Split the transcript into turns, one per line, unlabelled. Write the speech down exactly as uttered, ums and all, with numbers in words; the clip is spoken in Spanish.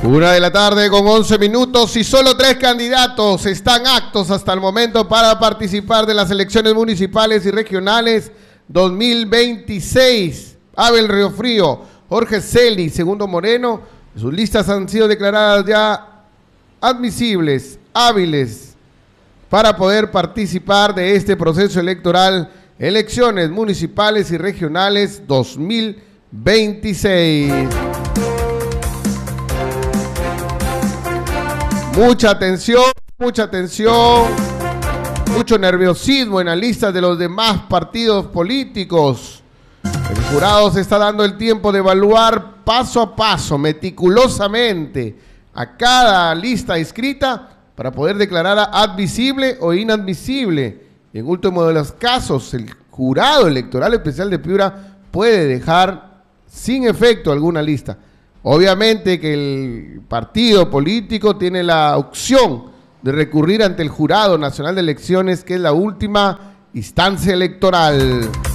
Una de la tarde con once minutos y solo tres candidatos están aptos hasta el momento para participar de las elecciones municipales y regionales dos mil veintiséis. Abel Riofrío, Jorge Celi, Segundo Moreno, sus listas han sido declaradas ya admisibles, hábiles, para poder participar de este proceso electoral, elecciones municipales y regionales dos mil veintiséis. Mucha atención, mucha atención, mucho nerviosismo en la lista de los demás partidos políticos. El jurado se está dando el tiempo de evaluar paso a paso, meticulosamente, a cada lista inscrita para poder declarar admisible o inadmisible. En último de los casos, el jurado electoral especial de Piura puede dejar sin efecto alguna lista. Obviamente que el partido político tiene la opción de recurrir ante el Jurado Nacional de Elecciones, que es la última instancia electoral.